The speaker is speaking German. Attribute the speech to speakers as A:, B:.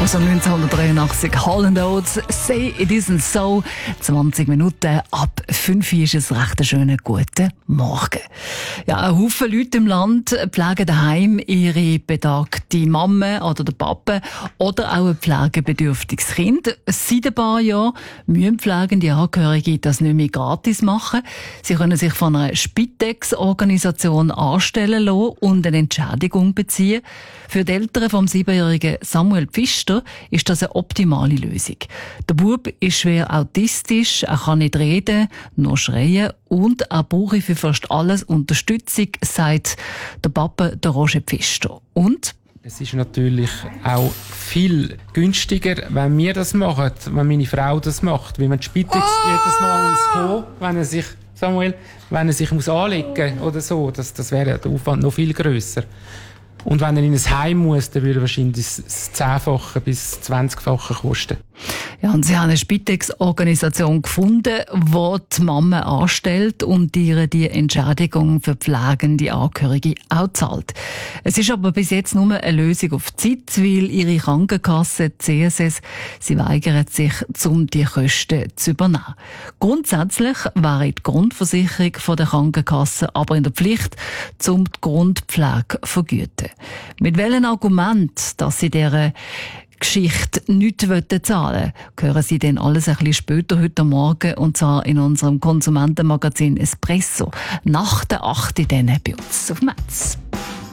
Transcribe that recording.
A: aus dem 1983 Hall & Oates, «Say It Isn't So». 20 Minuten ab 5 Uhr ist es recht ein schöner guten Morgen. Ja, ein Haufen Leute im Land pflegen daheim ihre betagte Mama oder den Papa oder auch ein pflegebedürftiges Kind. Seit ein paar Jahren müssen pflegende Angehörige das nicht mehr gratis machen. Sie können sich von einer Spitex-Organisation anstellen lassen und eine Entschädigung beziehen. Für die Eltern vom 7-jährigen Samuel Pfister ist das eine optimale Lösung. Der Bub ist schwer autistisch, er kann nicht reden, nur schreien und er brauche für fast alles Unterstützung, sagt der Papa, der Roger Pfister. Und?
B: Es ist natürlich auch viel günstiger, wenn wir das machen, wenn meine Frau das macht. Weil man die Spitex jedes Mal muss kommen, wenn er sich muss anlegen oder so. Das wäre der Aufwand noch viel grösser. Und wenn er in ein Heim muss, dann würde er wahrscheinlich das 10-fache bis 20-fache kosten.
A: Ja, und sie haben eine Spitex-Organisation gefunden, die die Mama anstellt und ihr die Entschädigung für pflegende Angehörige auch zahlt. Es ist aber bis jetzt nur eine Lösung auf Zeit, weil ihre Krankenkasse, die CSS, sie weigert sich, um die Kosten zu übernehmen. Grundsätzlich wäre die Grundversicherung der Krankenkasse aber in der Pflicht, um die Grundpflege zu vergüten. Mit welchem Argument, dass sie dieser Geschichte nichts zahlen wollen, hören Sie dann alles ein bisschen später heute Morgen, und zwar in unserem Konsumentenmagazin Espresso. Nach der 8 dann bei uns auf Metz.